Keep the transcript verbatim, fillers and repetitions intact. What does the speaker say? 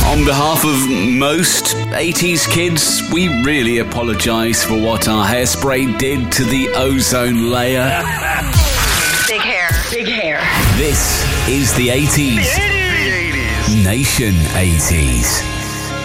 On behalf of most eighties kids, we really apologise for what our hairspray did to the ozone layer. Big hair. Big hair. This is the eighties. The eighties. Nation eighties.